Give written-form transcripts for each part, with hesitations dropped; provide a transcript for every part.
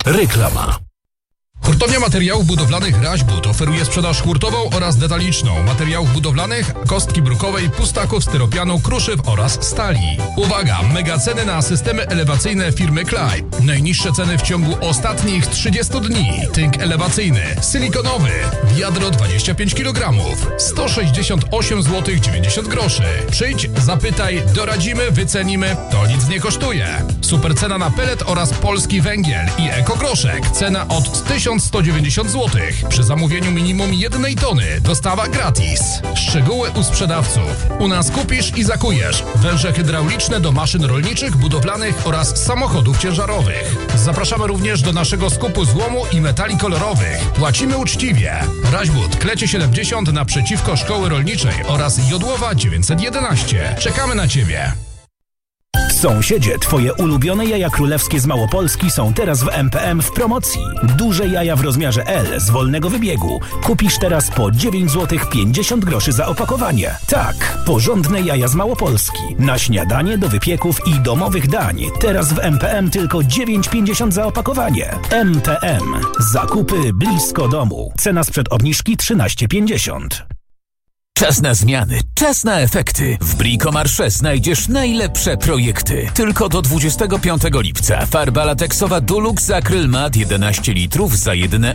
Reklama. Hurtownia Materiałów Budowlanych Raźbud oferuje sprzedaż hurtową oraz detaliczną materiałów budowlanych, kostki brukowej, pustaków, styropianu, kruszyw oraz stali. Uwaga! Mega ceny na systemy elewacyjne firmy Klaj. Najniższe ceny w ciągu ostatnich 30 dni. Tynk elewacyjny, silikonowy, wiadro 25 kg, 168 zł 90 groszy. Przyjdź, zapytaj, doradzimy, wycenimy, to nic nie kosztuje. Super cena na pelet oraz polski węgiel i ekogroszek. Cena od 1190 zł. Przy zamówieniu minimum 1 tony. Dostawa gratis. Szczegóły u sprzedawców. U nas kupisz i zakujesz. Węże hydrauliczne do maszyn rolniczych, budowlanych oraz samochodów ciężarowych. Zapraszamy również do naszego skupu złomu i metali kolorowych. Płacimy uczciwie. Raźbud, Klecie 70 naprzeciwko Szkoły Rolniczej oraz Jodłowa 911. Czekamy na Ciebie. Sąsiedzie, twoje ulubione jaja królewskie z Małopolski są teraz w MPM w promocji. Duże jaja w rozmiarze L z wolnego wybiegu. Kupisz teraz po 9 zł 50 groszy za opakowanie. Tak, porządne jaja z Małopolski. Na śniadanie, do wypieków i domowych dań. Teraz w MPM tylko 9,50 za opakowanie. MPM. Zakupy blisko domu. Cena sprzed obniżki 13,50. Czas na zmiany, czas na efekty. W Bricomarché znajdziesz najlepsze projekty. Tylko do 25 lipca. Farba lateksowa Dulux Acryl Mat 11 litrów za jedyne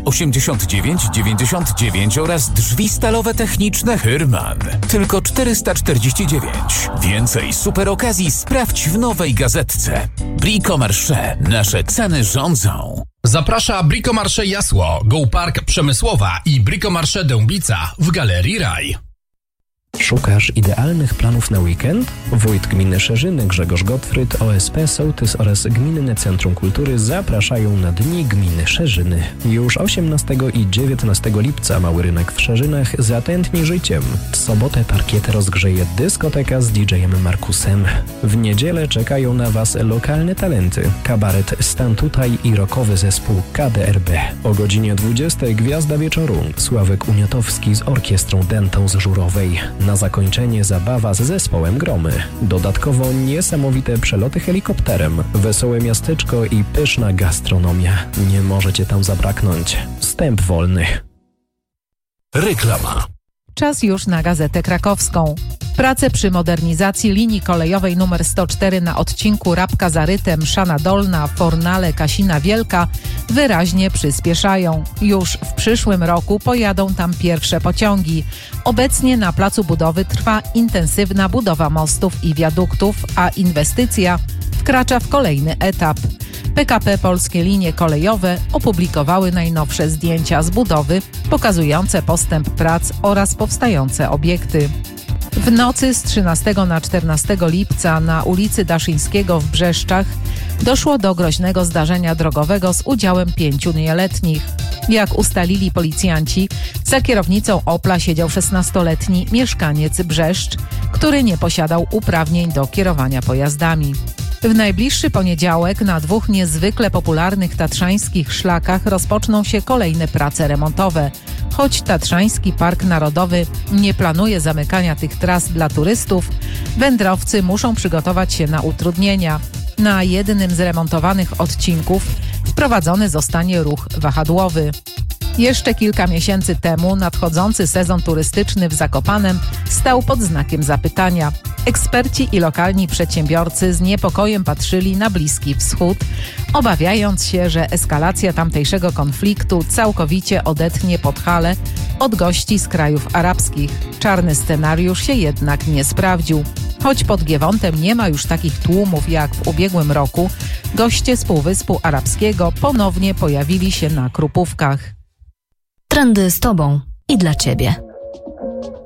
89,99 oraz drzwi stalowe techniczne Hyrman. Tylko 449. Więcej super okazji sprawdź w nowej gazetce. Bricomarché. Nasze ceny rządzą. Zaprasza Bricomarché Jasło, Go Park Przemysłowa i Bricomarché Dębica w Galerii Raj. Szukasz idealnych planów na weekend? Wójt Gminy Szerzyny Grzegorz Gottfried, OSP Sołtys oraz Gminne Centrum Kultury zapraszają na Dni Gminy Szerzyny. Już 18 i 19 lipca Mały Rynek w Szerzynach zatętni życiem. W sobotę parkietę rozgrzeje dyskoteka z DJ-em Markusem. W niedzielę czekają na Was lokalne talenty. Kabaret Stan Tutaj i rockowy zespół KDRB. O godzinie 20 Gwiazda Wieczoru. Sławek Uniatowski z orkiestrą Dentą z Żurowej. Na zakończenie zabawa z zespołem Gromy. Dodatkowo niesamowite przeloty helikopterem, wesołe miasteczko i pyszna gastronomia. Nie możecie tam zabraknąć. Wstęp wolny. Reklama. Czas już na Gazetę Krakowską. Prace przy modernizacji linii kolejowej nr 104 na odcinku Rabka-Zaryte, Mszana Dolna, Fornale, Kasina Wielka wyraźnie przyspieszają. Już w przyszłym roku pojadą tam pierwsze pociągi. Obecnie na placu budowy trwa intensywna budowa mostów i wiaduktów, a inwestycja wkracza w kolejny etap. PKP Polskie Linie Kolejowe opublikowały najnowsze zdjęcia z budowy pokazujące postęp prac oraz powstające obiekty. W nocy z 13 na 14 lipca na ulicy Daszyńskiego w Brzeszczach doszło do groźnego zdarzenia drogowego z udziałem 5 nieletnich. Jak ustalili policjanci, za kierownicą Opla siedział 16-letni mieszkaniec Brzeszcz, który nie posiadał uprawnień do kierowania pojazdami. W najbliższy poniedziałek na 2 niezwykle popularnych tatrzańskich szlakach rozpoczną się kolejne prace remontowe. Choć Tatrzański Park Narodowy nie planuje zamykania tych tras dla turystów, wędrowcy muszą przygotować się na utrudnienia. Na jednym z remontowanych odcinków wprowadzony zostanie ruch wahadłowy. Jeszcze kilka miesięcy temu nadchodzący sezon turystyczny w Zakopanem stał pod znakiem zapytania. Eksperci i lokalni przedsiębiorcy z niepokojem patrzyli na Bliski Wschód, obawiając się, że eskalacja tamtejszego konfliktu całkowicie odetnie Podhale od gości z krajów arabskich. Czarny scenariusz się jednak nie sprawdził. Choć pod Giewontem nie ma już takich tłumów jak w ubiegłym roku, goście z Półwyspu Arabskiego ponownie pojawili się na Krupówkach. Trendy z Tobą i dla Ciebie.